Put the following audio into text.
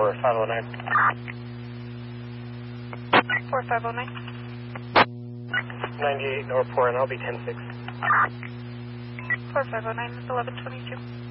4509. 4509. 98 Northport, and I'll be 10-6. 4509 is 1122.